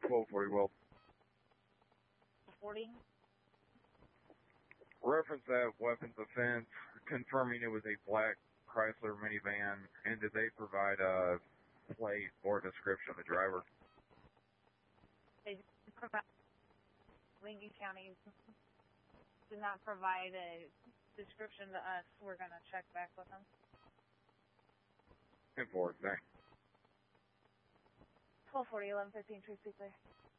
1240 Will. 40. Reference that weapons offense, confirming it was a black Chrysler minivan, and did they provide a plate or description of the driver? They provide, Lincoln County did not provide a description to us. We're going to check back with them. 10-4, thanks. 1240, 1115, Tree Clear.